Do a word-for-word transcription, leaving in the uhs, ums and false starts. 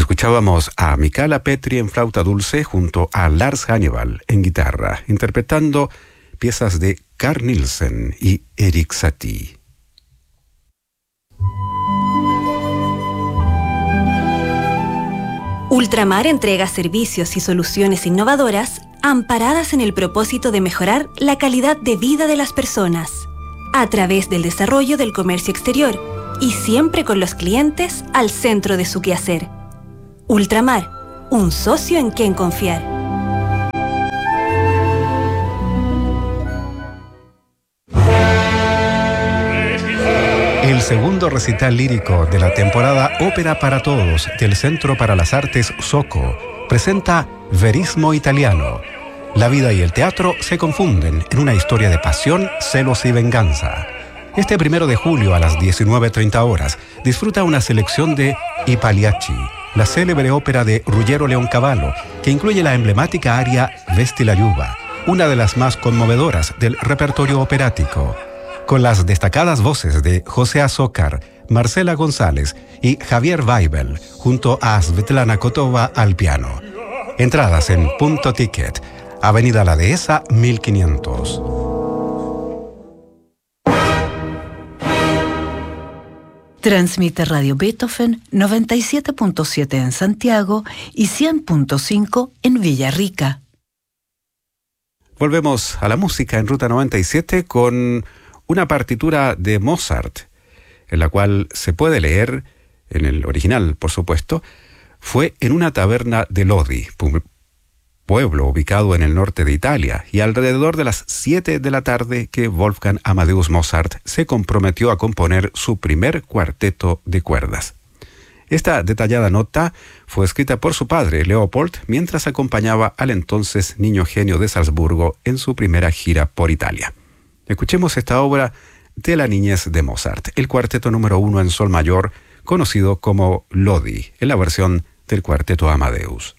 Escuchábamos a Michala Petri en flauta dulce junto a Lars Hannibal en guitarra, interpretando piezas de Carl Nielsen y Erik Satie. Ultramar entrega servicios y soluciones innovadoras amparadas en el propósito de mejorar la calidad de vida de las personas a través del desarrollo del comercio exterior y siempre con los clientes al centro de su quehacer. Ultramar, un socio en quien confiar. El segundo recital lírico de la temporada Ópera para Todos del Centro para las Artes Soco presenta Verismo Italiano. La vida y el teatro se confunden en una historia de pasión, celos y venganza. Este primero de julio a las diecinueve treinta horas disfruta una selección de I Pagliacci, la célebre ópera de Ruggero Leoncavallo, que incluye la emblemática aria Vesti la Giuba, una de las más conmovedoras del repertorio operático, con las destacadas voces de José Azócar, Marcela González y Javier Weibel, junto a Svetlana Kotova al piano. Entradas en Punto Ticket, Avenida La Dehesa, mil quinientos. Transmite Radio Beethoven noventa y siete punto siete en Santiago y cien punto cinco en Villarrica. Volvemos a la música en Ruta noventa y siete con una partitura de Mozart, en la cual se puede leer, en el original por supuesto, fue en una taberna de Lodi, pueblo ubicado en el norte de Italia, y alrededor de las siete de la tarde que Wolfgang Amadeus Mozart se comprometió a componer su primer cuarteto de cuerdas. Esta detallada nota fue escrita por su padre, Leopold, mientras acompañaba al entonces niño genio de Salzburgo en su primera gira por Italia. Escuchemos esta obra de la niñez de Mozart, el cuarteto número uno en sol mayor, conocido como Lodi, en la versión del cuarteto Amadeus.